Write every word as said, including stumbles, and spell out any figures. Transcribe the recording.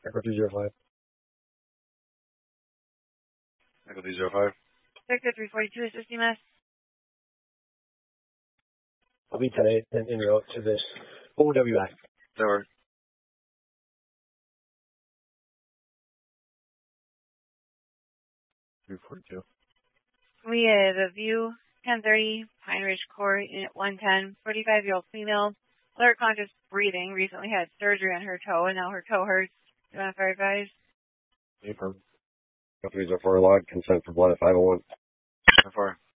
Echo two zero five. Echo two zero five. Victor three forty-two, assisting us. I'll be today en, en route to this O W I. Tower. three forty-two. We have a view, ten thirty, Pine Ridge Court, Unit one ten, forty-five-year-old female, alert conscious breathing, recently had surgery on her toe, and now her toe hurts. Do you want to fire advise? Affirm. Echo three zero four log, consent for blood at five oh one. How far?